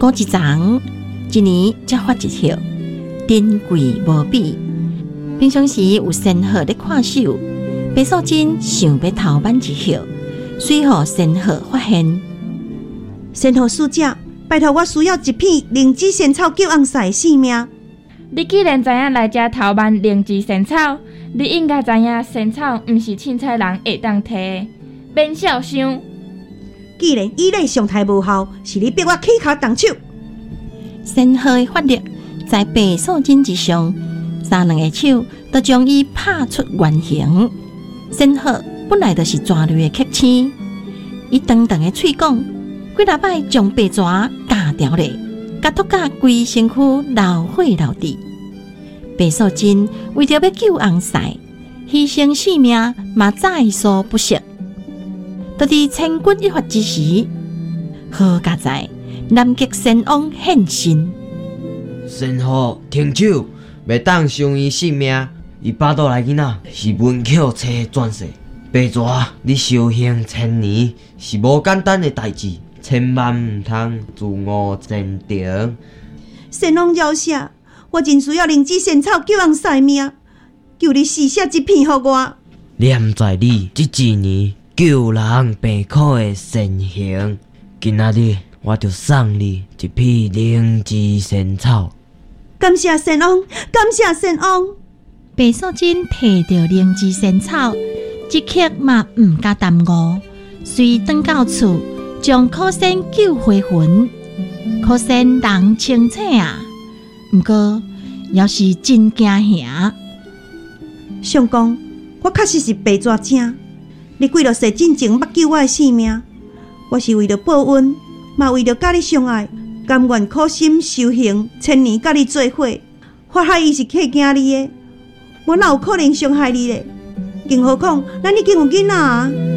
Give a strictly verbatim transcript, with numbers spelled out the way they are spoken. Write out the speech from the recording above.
过一丛，一年才发一叶，珍贵无比。平常时有仙鹤咧看守，白素贞想要偷挽一叶，随后仙鹤发现。 仙鹤使者，拜托我需要一片灵芝仙草救红婿性命。 你既然知影来遮偷挽灵芝仙草，你应该知影仙草毋是凊彩人会当摕的，免小想。 既然以礼上台无效，是你逼我起脚动手。 仙鹤的法力在白素贞之上，三两个手就将伊拍出原形。仙鹤本来就是蛇类的客星，伊长长的喙讲，几若摆将白蛇夹掉咧，甲脱甲规身躯流血流滴。白素贞为着要救红婿，牺牲性命嘛在所不惜。就伫千钧一发之时，好佳在南极仙王现身。 仙鹤停手，袂当伤伊性命。伊巴肚内囡仔是文巧车转世，白蛇你修行千年是无简单的代志，千万毋通自我前程。 仙王饶赦，我真需要灵芝仙草救红婿命，求你施舍一片予我。 念在你这一年救人病苦的善行，今仔日我就送你一片灵芝仙草。 感谢仙王，感谢仙王。 白素贞摕着灵芝仙草，即刻嘛毋敢耽误，随转到厝，将可仙救回魂。可仙人清醒啊，毋过也是真惊吓。 相公，我确实是白蛇精。你几落世进前捌救我的性命，我是为了报恩，嘛为了甲你相爱，甘愿苦心修行千年，甲你做伙。发害伊是客惊你的，我哪有可能伤害你咧？更何况咱已经有囡仔啊！